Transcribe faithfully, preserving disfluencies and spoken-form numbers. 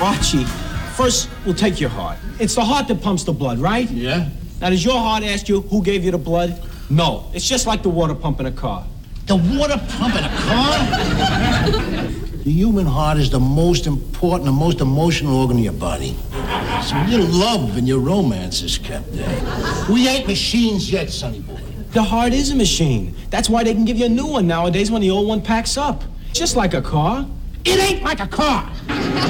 Archie, first we'll take your heart. It's the heart that pumps the blood, right? Yeah. Now, does your heart ask you who gave you the blood? No. It's just like the water pump in a car. The water pump in a car? The human heart is the most important, the most emotional organ of your body. So your love and your romance is kept there. We ain't machines yet, sonny boy. The heart is a machine. That's why they can give you a new one nowadays when the old one packs up. Just like a car. It ain't like a car.